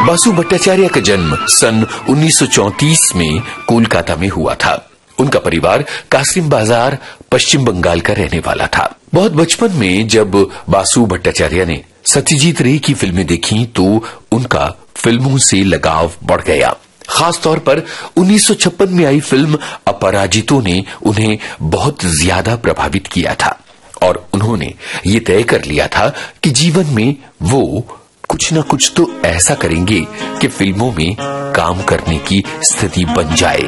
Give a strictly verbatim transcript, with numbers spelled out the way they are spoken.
बासु भट्टाचार्य का जन्म सन उन्नीस सौ चौंतीस में कोलकाता में हुआ था। उनका परिवार कासिम बाजार पश्चिम बंगाल का रहने वाला था। बहुत बचपन में जब बासु भट्टाचार्य ने सत्यजीत रे की फिल्में देखी तो उनका फिल्मों से लगाव बढ़ गया। खासतौर पर उन्नीस सौ छप्पन में आई फिल्म अपराजितो ने उन्हें बहुत ज्यादा प्रभावित किया था और उन्होंने ये तय कर लिया था कि जीवन में वो कुछ न कुछ तो ऐसा करेंगे कि फिल्मों में काम करने की स्थिति बन जाए।